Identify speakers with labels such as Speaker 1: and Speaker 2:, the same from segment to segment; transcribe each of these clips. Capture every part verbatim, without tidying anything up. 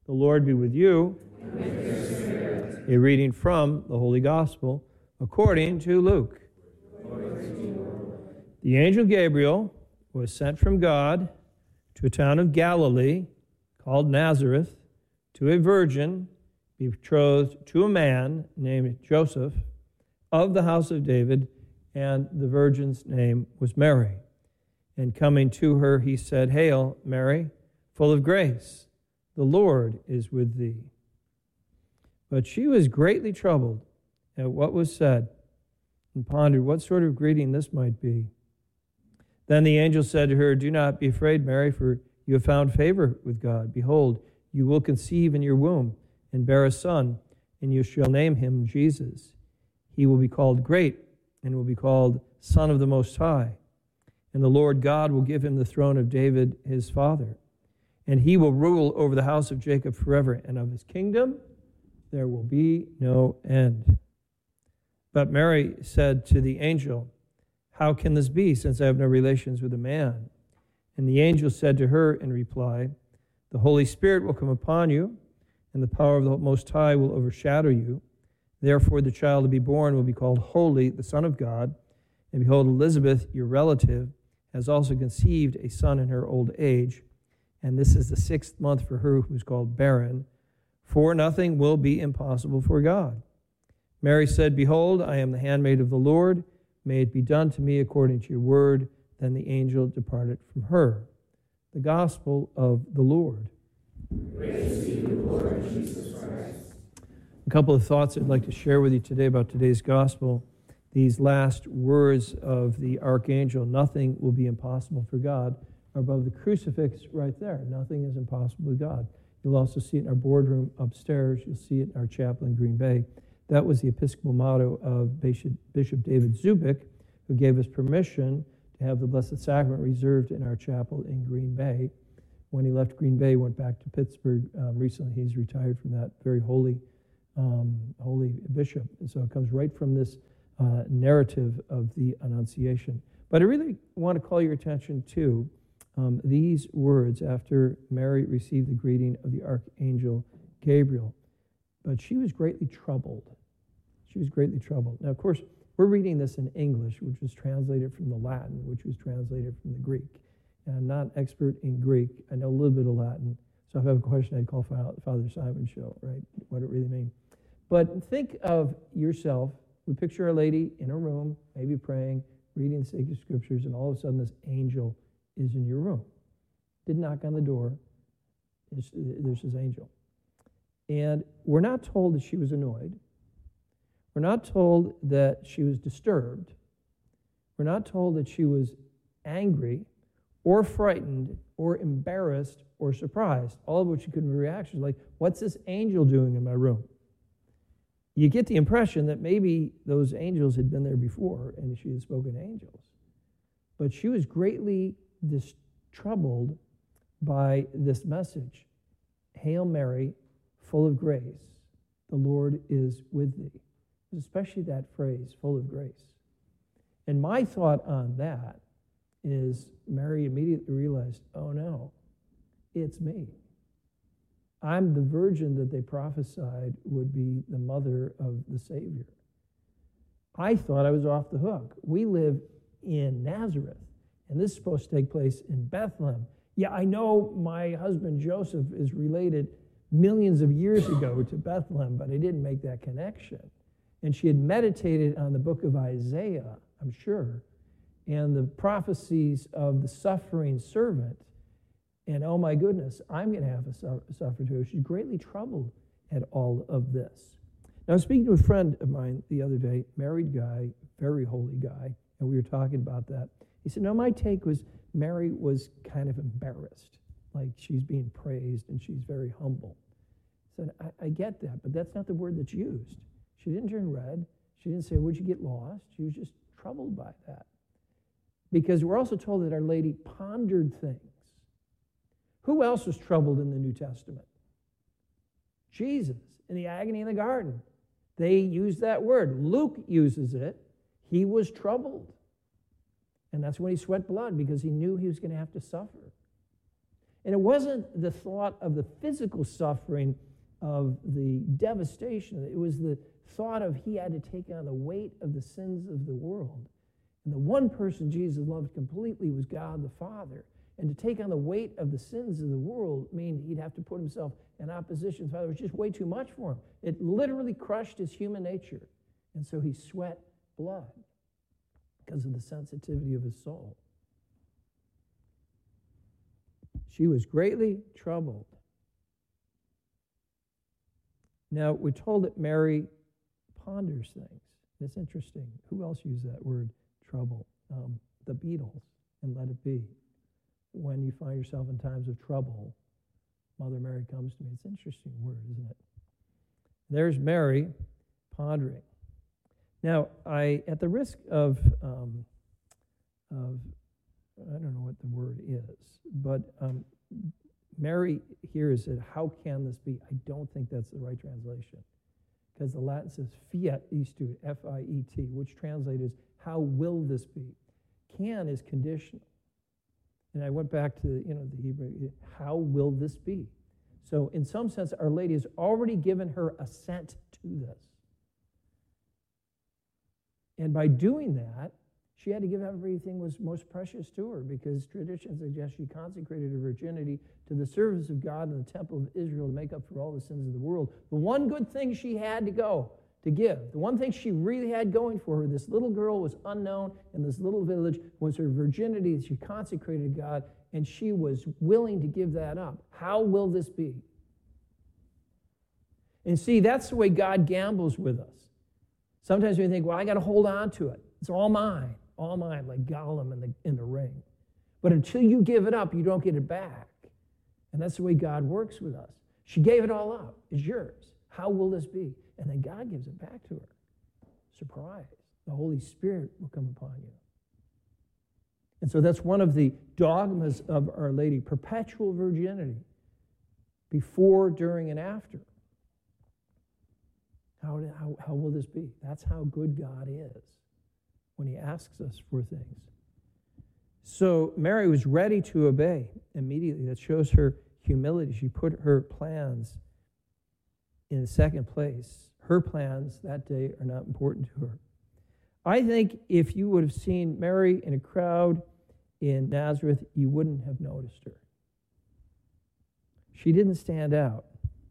Speaker 1: The Lord be with you. And with your spirit. A reading from the Holy Gospel according to Luke. Glory to you, Lord. The angel Gabriel was sent from God to a town of Galilee called Nazareth to a virgin betrothed to a man named Joseph of the house of David, and the virgin's name was Mary. And coming to her, he said, Hail, Mary, full of grace, the Lord is with thee. But she was greatly troubled at what was said, and pondered what sort of greeting this might be. Then the angel said to her, Do not be afraid, Mary, for you have found favor with God. Behold, you will conceive in your womb and bear a son, and you shall name him Jesus. He will be called Great, and will be called Son of the Most High. And the Lord God will give him the throne of David his father. And he will rule over the house of Jacob forever, and of his kingdom there will be no end. But Mary said to the angel, How can this be, since I have no relations with a man? And the angel said to her in reply, The Holy Spirit will come upon you, and the power of the Most High will overshadow you. Therefore the child to be born will be called Holy, the Son of God. And behold, Elizabeth, your relative, has also conceived a son in her old age, and this is the sixth month for her who is called barren, for nothing will be impossible for God. Mary said, Behold, I am the handmaid of the Lord. May it be done to me according to your word. Then the angel departed from her. The gospel of the Lord.
Speaker 2: Praise to you, Lord Jesus Christ.
Speaker 1: A couple of thoughts I'd like to share with you today about today's gospel. These last words of the archangel, nothing will be impossible for God, are above the crucifix right there. Nothing is impossible with God. You'll also see it in our boardroom upstairs. You'll see it in our chapel in Green Bay. That was the Episcopal motto of Bishop David Zubik, who gave us permission to have the Blessed Sacrament reserved in our chapel in Green Bay. When he left Green Bay, went back to Pittsburgh. Um, recently, he's retired from that very holy, um, holy bishop. And so it comes right from this uh, narrative of the Annunciation. But I really want to call your attention to um, these words after Mary received the greeting of the archangel Gabriel. But she was greatly troubled. She was greatly troubled. Now, of course, we're reading this in English, which was translated from the Latin, which was translated from the Greek. And I'm not an expert in Greek. I know a little bit of Latin. So if I have a question, I'd call Father Simon Show, right? What it really means. But think of yourself. We picture a lady in a room, maybe praying, reading the sacred scriptures, and all of a sudden this angel is in your room. Didn't knock on the door. There's, there's this angel. And we're not told that she was annoyed. We're not told that she was disturbed. We're not told that she was angry or frightened or embarrassed or surprised, all of which could be reactions like, what's this angel doing in my room? You get the impression that maybe those angels had been there before and she had spoken to angels. But she was greatly dis- troubled by this message. Hail Mary, full of grace, the Lord is with thee. Especially that phrase, full of grace. And my thought on that is Mary immediately realized, oh no, it's me. I'm the virgin that they prophesied would be the mother of the Savior. I thought I was off the hook. We live in Nazareth, and this is supposed to take place in Bethlehem. Yeah, I know my husband Joseph is related millions of years ago to Bethlehem, but I didn't make that connection. And she had meditated on the book of Isaiah, I'm sure, and the prophecies of the suffering servant. And oh my goodness, I'm going to have a suffer too. She's greatly troubled at all of this. Now, I was speaking to a friend of mine the other day, married guy, very holy guy, and we were talking about that. He said, no, my take was Mary was kind of embarrassed, like she's being praised and she's very humble. I said, I, I get that, but that's not the word that's used. She didn't turn red. She didn't say, would you get lost? She was just troubled by that. Because we're also told that Our Lady pondered things. Who else was troubled in the New Testament? Jesus, in the agony in the garden. They use that word. Luke uses it. He was troubled. And that's when he sweat blood, because he knew he was going to have to suffer. And it wasn't the thought of the physical suffering of the devastation. It was the thought of he had to take on the weight of the sins of the world. And the one person Jesus loved completely was God the Father. And to take on the weight of the sins of the world meant he'd have to put himself in opposition to the Father. It was just way too much for him. It literally crushed his human nature. And so he sweat blood because of the sensitivity of his soul. She was greatly troubled. Now, we're told that Mary ponders things. It's interesting. Who else used that word, trouble? Um, the Beatles, and Let It Be. When you find yourself in times of trouble, Mother Mary comes to me. It's an interesting word, isn't it? There's Mary pondering. Now, I, at the risk of, um, of, I don't know what the word is, but um, Mary here is said, how can this be? I don't think that's the right translation. Because the Latin says fiat istu, F I E T, which translated is, how will this be? Can is conditional. And I went back to, you know, the Hebrew, how will this be? So in some sense, Our Lady has already given her assent to this. And by doing that, she had to give everything was most precious to her, because tradition suggests she consecrated her virginity to the service of God in the temple of Israel to make up for all the sins of the world. The one good thing she had to go to give, the one thing she really had going for her, this little girl was unknown in this little village, was her virginity that she consecrated to God, and she was willing to give that up. How will this be? And see, that's the way God gambles with us. Sometimes we think, well, I got to hold on to it. It's all mine, all mine, like Gollum in the, in the ring. But until you give it up, you don't get it back. And that's the way God works with us. She gave it all up. It's yours. How will this be? And then God gives it back to her. Surprise. The Holy Spirit will come upon you. And so that's one of the dogmas of Our Lady, perpetual virginity, before, during, and after. How, how, how will this be? That's how good God is when he asks us for things. So Mary was ready to obey immediately. That shows her humility. She put her plans in second place. Her plans that day are not important to her. I think if you would have seen Mary in a crowd in Nazareth, you wouldn't have noticed her. She didn't stand out.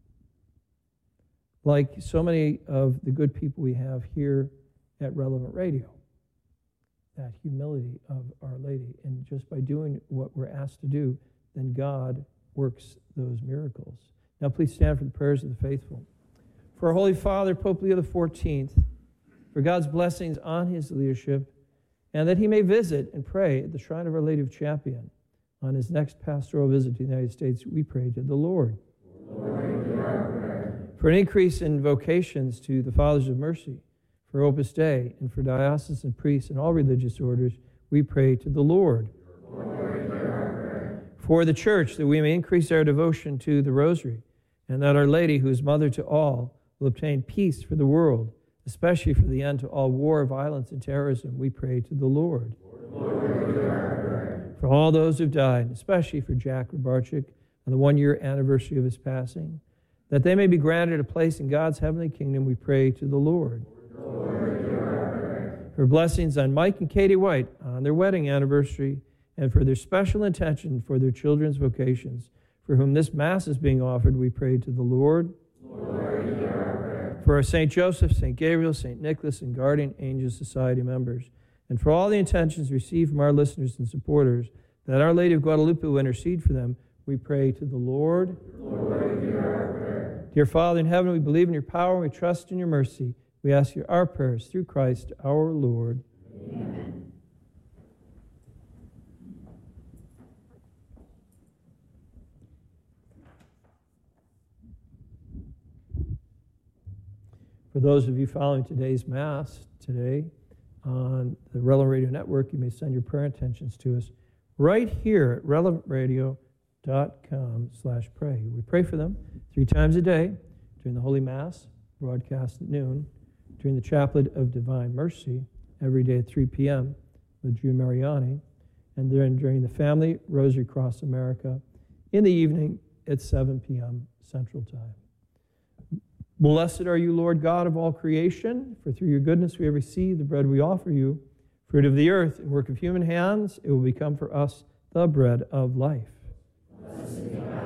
Speaker 1: Like so many of the good people we have here at Relevant Radio. That humility of Our Lady. And just by doing what we're asked to do, then God works those miracles. Now please stand for the prayers of the faithful. For our Holy Father, Pope Leo the fourteenth, for God's blessings on his leadership, and that he may visit and pray at the Shrine of Our Lady of Champion on his next pastoral visit to the United States, we pray to the Lord. Lord, hear our prayer. For an increase in vocations to the Fathers of Mercy, for Opus Dei, and for diocesan priests and all religious orders, we pray to the Lord. Lord, hear our prayer. For the Church, that we may increase our devotion to the Rosary, and that Our Lady, who is mother to all, will obtain peace for the world, especially for the end to all war, violence, and terrorism, we pray to the Lord. Lord, hear our prayer. For all those who've died, especially for Jack Rabarchik on the one-year anniversary of his passing, that they may be granted a place in God's heavenly kingdom, we pray to the Lord. Lord, hear our prayer. For blessings on Mike and Katie White on their wedding anniversary, and for their special intention for their children's vocations, for whom this Mass is being offered, we pray to the Lord. Lord, hear our prayer. For our Saint Joseph, Saint Gabriel, Saint Nicholas, and Guardian Angel Society members, and for all the intentions received from our listeners and supporters, that Our Lady of Guadalupe will intercede for them, we pray to the Lord. Lord, hear our prayer. Dear Father in heaven, we believe in your power and we trust in your mercy. We ask you our prayers through Christ our Lord. Amen. For those of you following today's Mass today on the Relevant Radio Network, you may send your prayer intentions to us right here at relevant radio dot com slash pray. We pray for them three times a day during the Holy Mass, broadcast at noon, during the Chaplet of Divine Mercy, every day at three p.m. with Drew Mariani, and then during the Family Rosary Cross America in the evening at seven p.m. Central Time. Blessed are you, Lord God of all creation, for through your goodness we have received the bread we offer you, fruit of the earth and work of human hands. It will become for us the bread of life.
Speaker 2: Blessed be God.